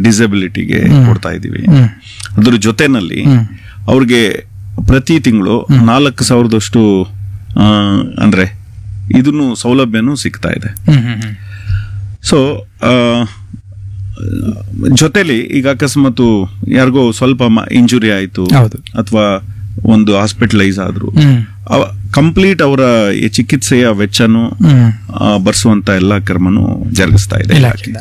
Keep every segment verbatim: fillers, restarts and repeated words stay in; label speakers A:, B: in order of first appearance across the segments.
A: ಡಿಸಬಿಲಿಟಿಗೆ ಕೊಡ್ತಾ ಇದೀವಿ. ಅದ್ರ ಜೊತೆನಲ್ಲಿ ಅವ್ರಿಗೆ ಪ್ರತಿ ತಿಂಗಳು ನಾಲ್ಕು ಸಾವಿರದಷ್ಟು ಅಂದ್ರೆ ಇದನ್ನು ಸೌಲಭ್ಯನೂ ಸಿಗ್ತಾ ಇದೆ. ಸೊ ಜೊತೆಲಿ ಈಗ ಅಕಸ್ಮಾತ್ ಯಾರಿಗೋ ಸ್ವಲ್ಪ ಇಂಜುರಿ ಆಯ್ತು ಅಥವಾ ಒಂದು ಹಾಸ್ಪಿಟಲೈಸ್ ಆದ್ರು, ಕಂಪ್ಲೀಟ್ ಅವರ ಚಿಕಿತ್ಸೆಯ ವೆಚ್ಚನು ಬರ್ಸುವಂತ ಎಲ್ಲಾ ಕ್ರಮನು ಜರುಗಿಸ್ತಾ ಇದೆ.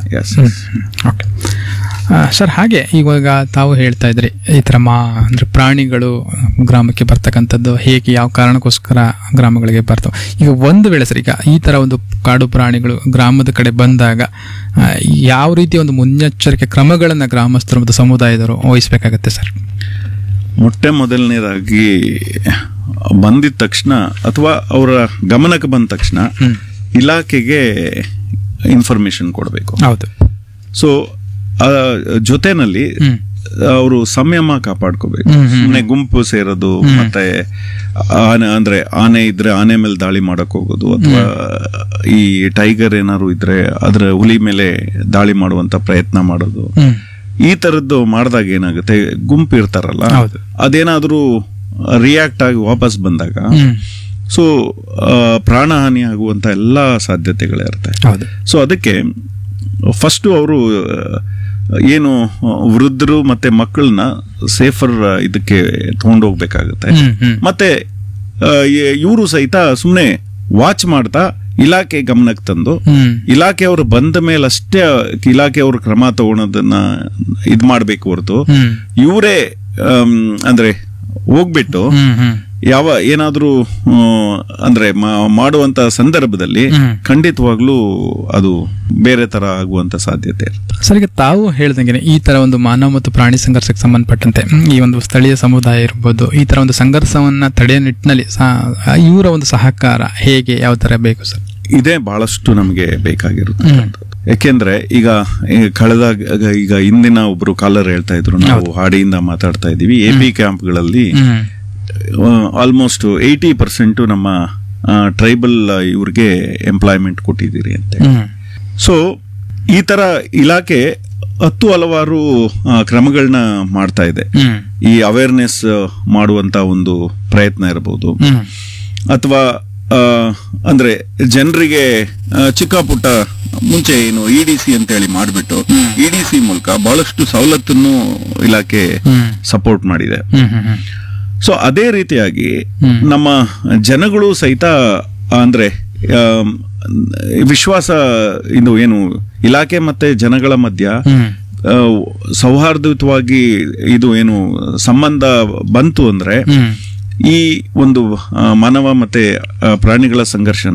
B: ಸರ್, ಹಾಗೆ ಇವಾಗ ತಾವು ಹೇಳ್ತಾ ಇದ್ರಿ ಈ ತರ ಮಾ ಅಂದ್ರೆ ಪ್ರಾಣಿಗಳು ಗ್ರಾಮಕ್ಕೆ ಬರ್ತಕ್ಕಂಥದ್ದು ಹೇಗೆ, ಯಾವ ಕಾರಣಕ್ಕೋಸ್ಕರ ಗ್ರಾಮಗಳಿಗೆ ಬರ್ತವೆ. ಈಗ ಒಂದು ವೇಳೆ ಸರ್, ಈಗ ಈ ತರ ಒಂದು ಕಾಡು ಪ್ರಾಣಿಗಳು ಗ್ರಾಮದ ಕಡೆ ಬಂದಾಗ ಯಾವ ರೀತಿಯ ಒಂದು ಮುನ್ನೆಚ್ಚರಿಕೆ ಕ್ರಮಗಳನ್ನ ಗ್ರಾಮಸ್ಥರು ಮತ್ತು ಸಮುದಾಯದವರು ವಹಿಸಬೇಕಾಗತ್ತೆ ಸರ್?
A: ಮೊಟ್ಟೆ ಮೊದಲನೇದಾಗಿ ಬಂದಿದ ತಕ್ಷಣ ಅಥವಾ ಅವರ ಗಮನಕ್ಕೆ ಬಂದ ತಕ್ಷಣ ಇಲಾಖೆಗೆ ಇನ್ಫಾರ್ಮೇಶನ್ ಕೊಡಬೇಕು.
B: ಹೌದು.
A: ಸೊ ಜೊತೆನಲ್ಲಿ ಅವರು ಸಂಯಮ ಕಾಪಾಡ್ಕೋಬೇಕು. ಸುಮ್ಮನೆ ಗುಂಪು ಸೇರೋದು, ಮತ್ತೆ ಆನೆ ಅಂದ್ರೆ ಆನೆ ಇದ್ರೆ ಆನೆ ಮೇಲೆ ದಾಳಿ ಮಾಡಕ್ ಹೋಗೋದು, ಅಥವಾ ಈ ಟೈಗರ್ ಏನಾದ್ರು ಇದ್ರೆ ಅದ್ರ ಹುಲಿ ಮೇಲೆ ದಾಳಿ ಮಾಡುವಂತ ಪ್ರಯತ್ನ ಮಾಡೋದು, ಈ ತರದ್ದು ಮಾಡಿದಾಗ ಏನಾಗುತ್ತೆ, ಗುಂಪು ಇರ್ತಾರಲ್ಲ ಅದೇನಾದ್ರೂ ರಿಯಾಕ್ಟ್ ಆಗಿ ವಾಪಸ್ ಬಂದಾಗ ಸೊ ಪ್ರಾಣಹಾನಿ ಆಗುವಂತ ಎಲ್ಲಾ ಸಾಧ್ಯತೆಗಳಿರುತ್ತೆ. ಸೊ ಅದಕ್ಕೆ ಫಸ್ಟ್ ಅವರು ಏನು ವೃದ್ಧರು ಮತ್ತೆ ಮಕ್ಕಳನ್ನ ಸೇಫರ್ ಇದಕ್ಕೆ ತಗೊಂಡೋಗ್ಬೇಕಾಗುತ್ತೆ. ಮತ್ತೆ ಇವರು ಸಹಿತ ಸುಮ್ನೆ ವಾಚ್ ಮಾಡ್ತಾ ಇಲಾಖೆ ಗಮನಕ್ಕೆ ತಂದು ಇಲಾಖೆಯವರು ಬಂದ ಮೇಲೆ ಅಷ್ಟೇ ಇಲಾಖೆಯವರು ಕ್ರಮ ತಗೊಳೋದನ್ನ ಇದ್ ಮಾಡ್ಬೇಕು ಹೊರತು ಇವರೇ ಅಂದ್ರೆ ಹೋಗ್ಬಿಟ್ಟು ಯಾವ ಏನಾದ್ರೂ ಅಂದ್ರೆ ಮಾಡುವಂತ ಸಂದರ್ಭದಲ್ಲಿ ಖಂಡಿತವಾಗ್ಲೂ ಅದು ಬೇರೆ ತರ ಆಗುವಂತ ಸಾಧ್ಯತೆ ಇರುತ್ತೆ.
B: ಸರ್, ಈಗ ತಾವು ಹೇಳ್ದಂಗೆ ಈ ತರ ಒಂದು ಮಾನವ ಮತ್ತು ಪ್ರಾಣಿ ಸಂಘರ್ಷಕ್ಕೆ ಸಂಬಂಧಪಟ್ಟಂತೆ ಈ ಒಂದು ಸ್ಥಳೀಯ ಸಮುದಾಯ ಇರ್ಬೋದು, ಈ ತರ ಒಂದು ಸಂಘರ್ಷವನ್ನ ತಡೆಯೋ ನಿಟ್ಟಿನಲ್ಲಿ ಇವರ ಒಂದು ಸಹಕಾರ ಹೇಗೆ, ಯಾವ ತರ ಬೇಕು ಸರ್?
A: ಇದೇ ಬಹಳಷ್ಟು ನಮಗೆ ಬೇಕಾಗಿರುತ್ತೆ. ಯಾಕೆಂದ್ರೆ ಈಗ ಕಳೆದ ಈಗ ಇಂದಿನ ಒಬ್ರು ಕಾಲರ್ ಹೇಳ್ತಾ ಇದ್ರು, ನಾವು ಹಾಡಿಯಿಂದ ಮಾತಾಡ್ತಾ ಇದೀವಿ, A P ಕ್ಯಾಂಪ್ಗಳಲ್ಲಿ almost eighty percent ನಮ್ಮ ಟ್ರೈಬಲ್ ಇವ್ರಿಗೆ ಎಂಪ್ಲಾಯ್ಮೆಂಟ್ ಕೊಟ್ಟಿದ್ದೀರಿ ಅಂತ. ಸೊ ಈ ತರ ಇಲಾಖೆ ಹತ್ತು ಹಲವಾರು ಕ್ರಮಗಳನ್ನ ಮಾಡ್ತಾ ಇದೆ. ಈ ಅವೇರ್ನೆಸ್ ಮಾಡುವಂತ ಒಂದು ಪ್ರಯತ್ನ ಇರಬಹುದು, ಅಥವಾ ಅಂದ್ರೆ ಜನರಿಗೆ ಚಿಕ್ಕ ಪುಟ್ಟ ಮುಂಚೆ ಏನು ಇ ಡಿ ಸಿ ಅಂತ ಹೇಳಿ ಮಾಡ್ಬಿಟ್ಟು ಇ ಡಿ ಸಿ ಮೂಲಕ ಬಹಳಷ್ಟು ಸವಲತ್ತನ್ನು ಇಲಾಖೆ ಸಪೋರ್ಟ್ ಮಾಡಿದೆ. ಸೊ ಅದೇ ರೀತಿಯಾಗಿ ನಮ್ಮ ಜನಗಳು ಸಹಿತ ಅಂದ್ರೆ ವಿಶ್ವಾಸ ಇದು ಏನು ಇಲಾಖೆ ಮತ್ತೆ ಜನಗಳ ಮಧ್ಯ ಸೌಹಾರ್ದಯುತವಾಗಿ ಇದು ಏನು ಸಂಬಂಧ ಬಂತು ಅಂದ್ರೆ ಈ ಒಂದು ಮಾನವ ಮತ್ತೆ ಪ್ರಾಣಿಗಳ ಸಂಘರ್ಷನ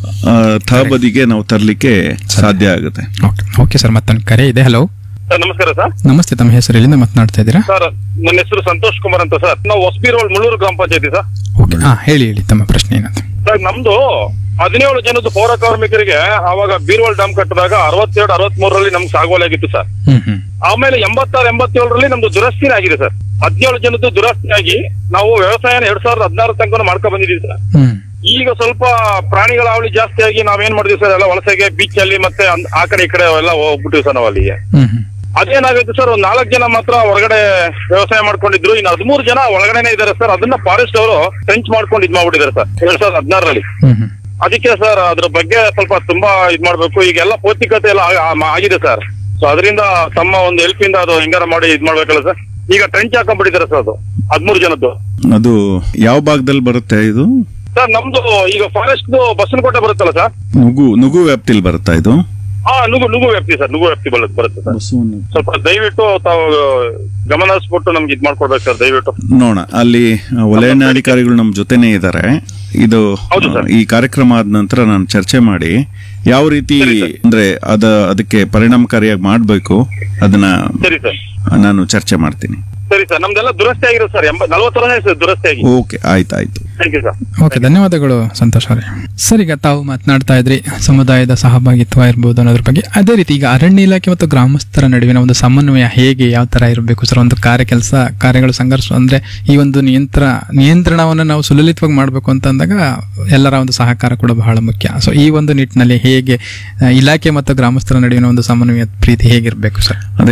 A: ತಹಬದಿಗೆ ನಾವು ತರಲಿಕ್ಕೆ ಸಾಧ್ಯ ಆಗುತ್ತೆ.
B: ಓಕೆ ಸರ್, ಮತ್ತೊಂದು ಕರೆ ಇದೆ. ಹಲೋ
C: ಸರ್, ನಮಸ್ಕಾರ ಸರ್.
B: ನಮಸ್ತೆ, ತಮ್ಮ ಹೆಸರು ಎಲ್ಲಿಂದ ಮಾತನಾಡ್ತಾ ಇದ್ದೀರಾ?
C: ಸರ್, ನನ್ನ ಹೆಸರು ಸಂತೋಷ್ ಕುಮಾರ್ ಅಂತ ಸರ್. ನಾವು ಹೊಸಬೀರೋಳ್ ಮುಳ್ಳೂರು ಗ್ರಾಮ ಪಂಚಾಯತಿ ಸರ್.
B: ಓಕೆ, ಹಾ ಹೇಳಿ ಹೇಳಿ ತಮ್ಮ ಪ್ರಶ್ನೆ ಏನಂತ.
C: ಸರ್, ನಮ್ದು ಹದಿನೇಳು ಜನದ ಪೌರ ಕಾರ್ಮಿಕರಿಗೆ ಅವಾಗ ಬೀರ್ವಾಲ್ ಡ್ಯಾಮ್ ಕಟ್ಟಿದಾಗ ಅರವತ್ತೆರಡು ಅರವತ್ ಮೂರರಲ್ಲಿ ನಮ್ಗೆ ಸಾಗುವಳಿ ಆಗಿತ್ತು ಸರ್. ಆಮೇಲೆ ಎಂಬತ್ತಾರು ಎಂಬತ್ತೇಳರಲ್ಲಿ ನಮ್ದು ದುರಸ್ತಿನೇ ಆಗಿದೆ ಸರ್. ಹದಿನೇಳು ಜನದ್ದು ದುರಸ್ತಿ ಆಗಿ ನಾವು ವ್ಯವಸಾಯನ ಎರಡ್ ಸಾವಿರದ ಹದಿನಾರು ತನಕ ಮಾಡ್ಕೊಂಡ್ ಬಂದಿದ್ದೀವಿ ಸರ್. ಈಗ ಸ್ವಲ್ಪ ಪ್ರಾಣಿಗಳ ಹಾವಳಿ ಜಾಸ್ತಿ ಆಗಿ ನಾವೇನ್ ಮಾಡಿದ್ವಿ ಸರ್, ಎಲ್ಲ ವಲಸೆಗೆ ಬೀಚ್ ಅಲ್ಲಿ ಮತ್ತೆ ಆ ಕಡೆ ಈ ಕಡೆ ಎಲ್ಲ ಹೋಗ್ಬಿಟ್ಟಿವಿ ಸರ್ ನಾವು ಅಲ್ಲಿಗೆ. ಅದೇನಾಗೈತೆ ಸರ್, ಒಂದ್ ನಾಲ್ಕು ಜನ ಮಾತ್ರ ಹೊರಗಡೆ ವ್ಯವಸಾಯ ಮಾಡ್ಕೊಂಡಿದ್ರು, ಇನ್ನು ಹದಿಮೂರು ಜನ ಒಳಗಡೆನೆ ಇದಾರೆ ಸರ್. ಅದನ್ನ ಫಾರೆಸ್ಟ್ ಅವರು ಟ್ರೆಂಚ್ ಮಾಡ್ಕೊಂಡು ಇದ್ ಮಾಡ್ಬಿಟ್ಟಿದ್ದಾರೆ ಸರ್ ಎರಡ್ ಸಾವಿರದ ಹದಿನಾರರಲ್ಲಿ. ಅದಕ್ಕೆ ಸರ್ ಅದ್ರ ಬಗ್ಗೆ ಸ್ವಲ್ಪ ತುಂಬಾ ಇದ್ ಮಾಡ್ಬೇಕು. ಈಗೆಲ್ಲ ಪೌಷ್ಟಿಕತೆ ಎಲ್ಲ ಆಗಿದೆ ಸರ್. ಸೊ ಅದರಿಂದ ತಮ್ಮ ಒಂದು ಹೆಲ್ಪ್ ಇಂದ ಅದು ಹೆಂಗಾರ ಮಾಡಿ ಇದ್ ಮಾಡ್ಬೇಕಲ್ಲ ಸರ್. ಈಗ ಟ್ರೆಂಚ್ ಹಾಕೊಂಡ್ಬಿಟ್ಟಿದ್ದಾರೆ ಸರ್ ಅದು ಹದಿಮೂರು ಜನದ್ದು.
A: ಅದು ಯಾವ ಭಾಗದಲ್ಲಿ ಬರುತ್ತೆ ಇದು
C: ಸರ್? ನಮ್ದು ಈಗ ಫಾರೆಸ್ಟ್ ಬಸವನಕೋಟೆ ಬರುತ್ತಲ್ಲ ಸರ್,
A: ನುಗು ನುಗು ವ್ಯಾಪ್ತಿಲಿ ಬರುತ್ತಾ ಇದು?
C: ಹಾ, ನುಗು ನುಗು ವ್ಯಾಪ್ತಿ ಸರ್, ನುಗು ವ್ಯಾಪ್ತಿ ಬರುತ್ತೆ ಸರ್. ಸ್ವಲ್ಪ ದಯವಿಟ್ಟು ತಾವು ಗಮನ ಹರಿಸ್ಬಿಟ್ಟು ನಮ್ಗೆ ಇದ್ ಮಾಡ್ಕೊಡ್ಬೇಕು ಸರ್, ದಯವಿಟ್ಟು
A: ನೋಡ. ಅಲ್ಲಿ ವಲಯಾಧಿಕಾರಿಗಳು ನಮ್ ಜೊತೆನೆ ಇದ್ದಾರೆ. ಇದು ಈ ಕಾರ್ಯಕ್ರಮ ಆದ ನಂತರ ನಾನು ಚರ್ಚೆ ಮಾಡಿ ಯಾವ ರೀತಿ ಅಂದ್ರೆ ಅದ ಅದಕ್ಕೆ ಪರಿಣಾಮಕಾರಿಯಾಗಿ ಮಾಡ್ಬೇಕು ಅದನ್ನ ನಾನು ಚರ್ಚೆ ಮಾಡ್ತೀನಿ.
C: ಸರಿ ಸರ್, ನಮ್ದೆಲ್ಲ ದುರಸ್ತಿ ಆಗಿರೋ ಸರ್, ನಲವತ್ತು ವರ್ಷ ದುರಸ್ತಿ ಆಗಿ.
A: ಓಕೆ, ಆಯ್ತಾಯ್ತು.
C: Thank you sir.
B: ಓಕೆ, ಧನ್ಯವಾದಗಳು ಸಂತೋಷ್ ಅವರೇ. ಸರ್, ಈಗ ತಾವು ಮಾತನಾಡ್ತಾ ಇದ್ರಿ ಸಮುದಾಯದ ಸಹಭಾಗಿತ್ವ ಇರ್ಬೋದು ಅನ್ನೋದ್ರ ಬಗ್ಗೆ. ಅದೇ ರೀತಿ ಈಗ ಅರಣ್ಯ ಇಲಾಖೆ ಮತ್ತು ಗ್ರಾಮಸ್ಥರ ನಡುವಿನ ಒಂದು ಸಮನ್ವಯ ಹೇಗೆ, ಯಾವ ತರ ಇರಬೇಕು ಸರ್? ಒಂದು ಕಾರ್ಯ ಕೆಲಸ ಕಾರ್ಯಗಳು ಸಂಘರ್ಷ ಅಂದ್ರೆ ಈ ಒಂದು ನಿಯಂತ್ರ ನಿಯಂತ್ರಣವನ್ನು ನಾವು ಸುಲಲಿತವಾಗಿ ಮಾಡಬೇಕು ಅಂತ ಅಂದಾಗ ಎಲ್ಲರ ಒಂದು ಸಹಕಾರ ಕೂಡ ಬಹಳ ಮುಖ್ಯ. ಸೊ ಈ ಒಂದು ನಿಟ್ಟಿನಲ್ಲಿ ಹೇಗೆ ಇಲಾಖೆ ಮತ್ತು ಗ್ರಾಮಸ್ಥರ ನಡುವಿನ ಒಂದು ಸಮನ್ವಯ ಪ್ರೀತಿ ಹೇಗಿರ್ಬೇಕು ಸರ್?